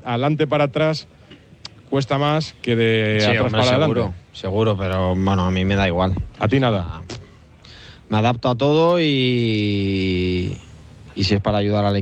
adelante para atrás cuesta más que de Sí, atrás hombre, para seguro, adelante. seguro, pero bueno, a mí me da igual. A ti nada. Me adapto a todo y si es para ayudar al